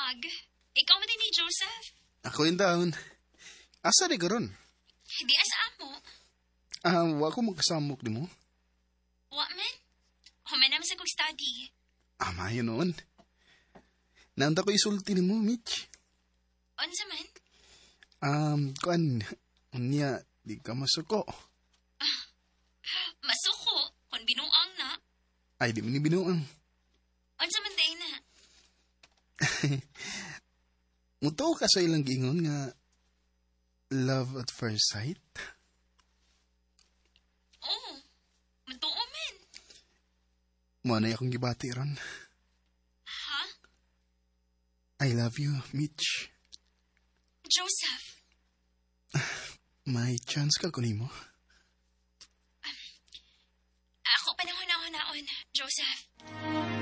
Mag. Ikaw man din ni Joseph. Ako yung taon. Asa di karon? Di asa amo. Wa ko magkasamok di mo. Wa man? Human naman sa kong study. Yun noon. Naanta ko isulti ni mo, Mitch. Unsa man? Unya, di ka masuko. Masuko. Kung binuang na. Ay, di mo ni binuang. Unsa man day na? Muto ka sa ilang gingon nga love at first sight. Oo. Matuo man. Manay akong gibati ron. Ha? I love you, Mitch. Joseph. May chance ka kunin mo. Ako panahon-naon, Joseph.